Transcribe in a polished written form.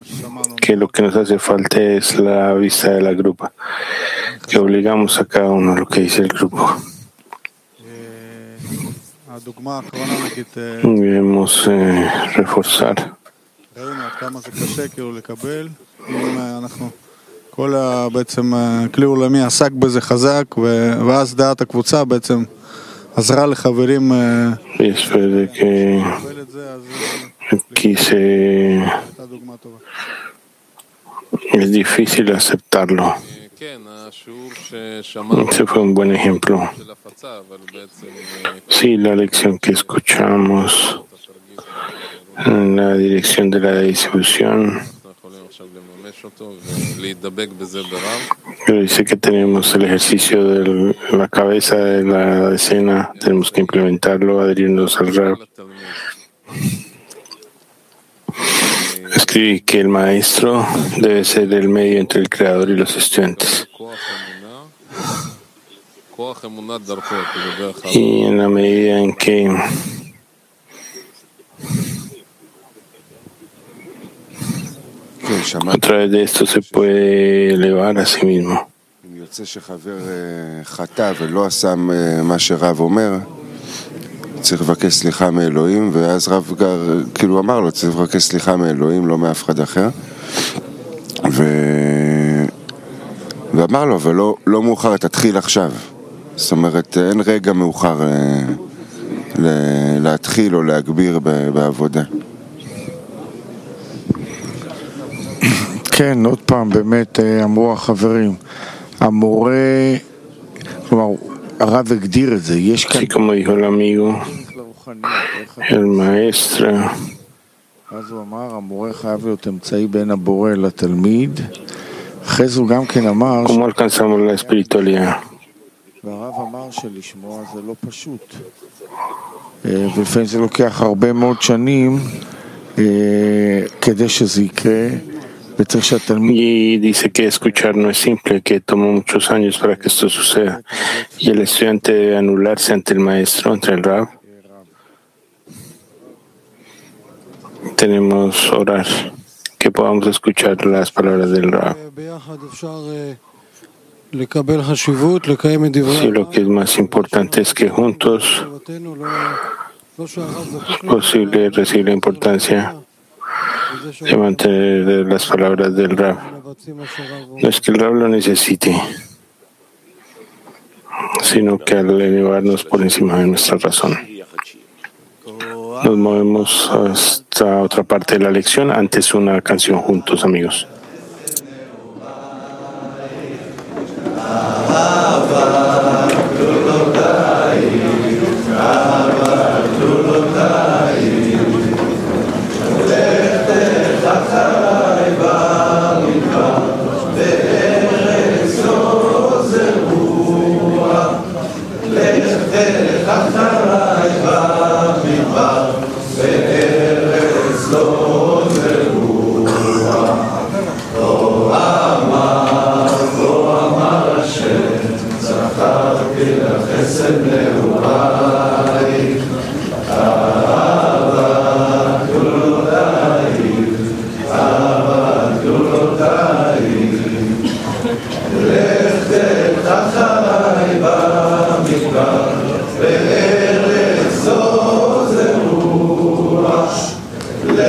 que lo que nos hace falta es la vista de la grupa, que obligamos a cada uno a lo que dice el grupo. Debemos reforzar. Y después de que aquí es difícil aceptarlo. Ese fue un buen ejemplo. Sí, la lección que escuchamos en la dirección de la distribución. Pero dice que tenemos el ejercicio de la cabeza de la decena, tenemos que implementarlo, adherirnos al Rab. Escribí que el maestro debe ser el medio entre el creador y los estudiantes. Y en la medida en que a través de esto se puede elevar a sí mismo. צריך לבקש סליחה מאלוהים, ואז רב כאילו אמר לו, צריך לבקש סליחה מאלוהים, לא מאף אחד אחר. ואמר לו, ולא מאוחר, תתחיל עכשיו. זאת אומרת, אין רגע מאוחר להתחיל או להגביר בעבודה. כן, עוד פעם, באמת אמרו החברים, המורה, כלומר, הרב הגדיר את זה, יש כאן... Así como dijo el amigo, el maestro, אז הוא אמר, המורה חייב להיות אמצעי בין הבורא לתלמיד. אחרי זה הוא גם כן אמר... ¿cómo alcanzamos la espiritualidad? והרב אמר שלשמוע זה לא פשוט. ולפעמים זה לוקח הרבה מאוד שנים כדי שזה יקרה. Y dice que escuchar no es simple, que tomó muchos años para que esto suceda. Y el estudiante debe anularse ante el maestro, ante el Rab. Tenemos orar, que podamos escuchar las palabras del Rab. Sí, lo que es más importante es que juntos es posible recibir la importancia de mantener las palabras del Rab. No es que el Rab lo necesite, sino que al elevarnos por encima de nuestra razón. Nos movemos hasta otra parte de la lección, antes una canción juntos, amigos.